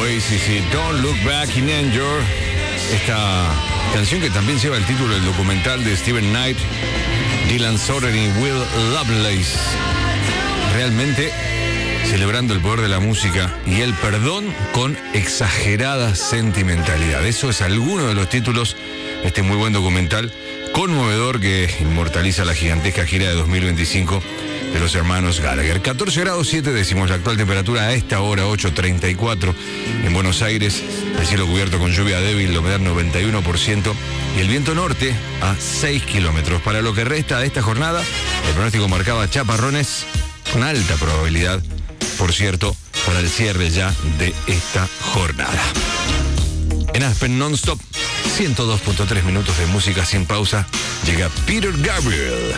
Oasis y Don't Look Back in Anger. Esta canción que también lleva el título del documental de Steven Knight, Dylan Soder y Will Lovelace. Realmente celebrando el poder de la música y el perdón con exagerada sentimentalidad. Eso es alguno de los títulos de este muy buen documental conmovedor que inmortaliza la gigantesca gira de 2025 de los hermanos Gallagher. 14 grados 7 décimos la actual temperatura a esta hora, 8:34 en Buenos Aires. El cielo cubierto con lluvia débil, la humedad 91% y el viento norte a 6 kilómetros. Para lo que resta de esta jornada, el pronóstico marcaba chaparrones con alta probabilidad, por cierto, para el cierre ya de esta jornada. En Aspen Non-Stop, 102.3 minutos de música sin pausa, llega Peter Gabriel.